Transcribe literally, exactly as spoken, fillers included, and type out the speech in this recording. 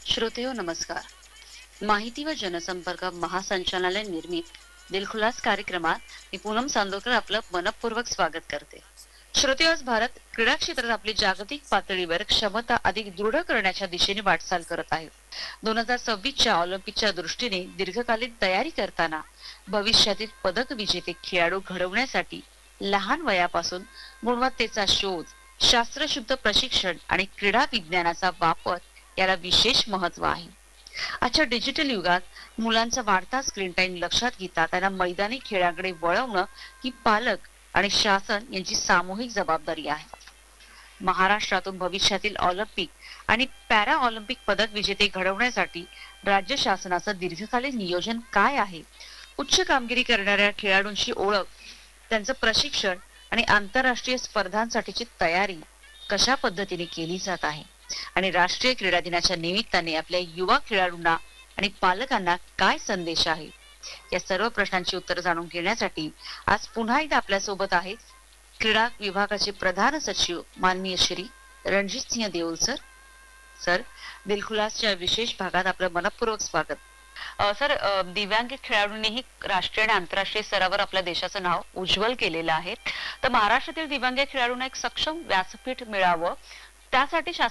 श्रोतेहो नमस्कार. माहिती व जनसंपर्क महासंचालनालय निर्मित दिलखुलास कार्यक्रमात मी पूनम चांदोरकर आपलं मनपूर्वक स्वागत करते. श्रोतेहो, आज भारत क्रीडा क्षेत्रात आपली जागतिक पातळीवर क्षमता अधिक दृढ करण्याच्या दिशेने वाटचाल करत आहे. दोन हजार सव्वीसच्या ऑलिम्पिकच्या दृष्टीने दीर्घकालीन तयारी करताना भविष्यातील पदक विजेते खेळाडू घडवण्यासाठी लहान वयापासून गुणवत्तेचा शोध, शास्त्रशुद्ध प्रशिक्षण आणि क्रीडा विज्ञानाचा वापर याला विशेष महत्व आहे. आजच्या डिजिटल युगात मुलांचा वाढता स्क्रीन टाइम लक्षात घेता त्यांना मैदानी खेळाकडे वळवणं ही पालक आणि शासन यांची सामूहिक जबाबदारी आहे. महाराष्ट्रातून भविष्यातील ऑलिम्पिक आणि पॅरा ऑलिम्पिक पदक विजेते घडवण्यासाठी राज्य शासनाचं दीर्घकालीन नियोजन काय आहे? उच्च कामगिरी करणाऱ्या खेळाडूंची ओळख, त्यांचं प्रशिक्षण आणि आंतरराष्ट्रीय स्पर्धांसाठीची तयारी कशा पद्धतीने केली जात आहे आणि राष्ट्रीय क्रीडा दिनाच्या निमित्ताने आपल्या युवा खेळाडूंना आणि पालकांना काय संदेश आहे, या सर्व प्रश्नांची उत्तर जाणून घेण्यासाठी आज पुन्हा एकदा आपल्या सोबत आहेत क्रीडा विभागाचे प्रधान सचिव माननीय श्री रणजित सिंह देओल सर. सर, दिलखुलासच्या विशेष भागात आपलं मनपूर्वक स्वागत. सर, दिव्यांग खेळाडूंनीही राष्ट्रीय आणि आंतरराष्ट्रीय स्तरावर आपल्या देशाचं नाव उज्ज्वल केलेलं आहे. तर महाराष्ट्रातील दिव्यांग खेळाडूंना एक सक्षम व्यासपीठ मिळावं त्यासाठी